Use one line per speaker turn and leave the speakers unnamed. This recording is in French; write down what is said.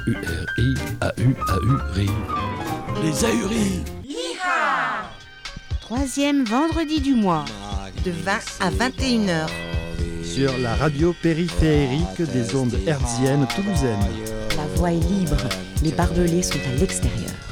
A-U-R-I, A-U-A-U-R-I. Les ahuris.
Troisième vendredi du mois,
de 20 à 21h.
Sur la radio périphérique des ondes hertziennes toulousaines.
la voie est libre, les barbelés sont à l'extérieur.